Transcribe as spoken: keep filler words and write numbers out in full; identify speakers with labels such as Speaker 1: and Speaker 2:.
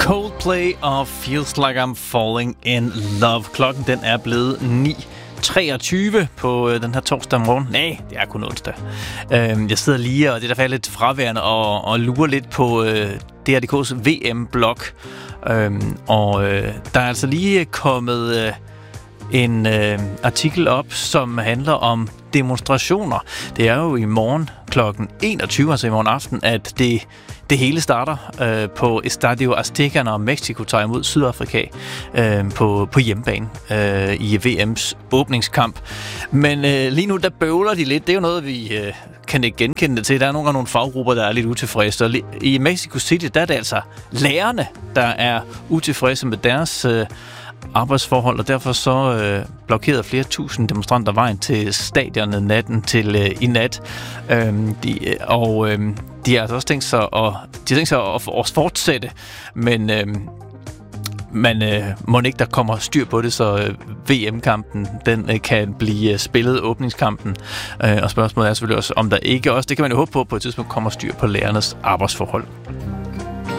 Speaker 1: Coldplay og Feels Like I'm Falling in Love. Klokken den er blevet ni treogtyve på øh, den her torsdag morgen. Nej, det er kun onsdag. Øh, jeg sidder lige, og det er derfor jeg er lidt fraværende, og, og lurer lidt på øh, D R D K's V M-blog. Øh, og øh, der er altså lige kommet øh, en øh, artikel op, som handler om demonstrationer. Det er jo i morgen klokken enogtyve, altså i morgen aften, at det Det hele starter øh, på Estadio Azteca, når Mexico tager imod Sydafrika øh, på, på hjemmebane øh, i V M's åbningskamp. Men øh, lige nu, der bøvler de lidt. Det er jo noget, vi øh, kan ikke genkende det til. Der er nogle gange nogle faggrupper, der er lidt utilfredse. Og i Mexico City, der er det altså lærerne, der er utilfredse med deres øh, arbejdsforhold, og derfor så øh, blokerede flere tusind demonstranter vejen til stadionet natten til øh, i nat. Øhm, de, og øh, de har altså også tænkt sig at, de har tænkt sig at, at fortsætte, men øh, man øh, må ikke, der kommer styr på det, så øh, V M-kampen, den øh, kan blive spillet, åbningskampen. Øh, og spørgsmålet er selvfølgelig også, om der ikke også, det kan man jo håbe på, på et tidspunkt kommer styr på lærernes arbejdsforhold.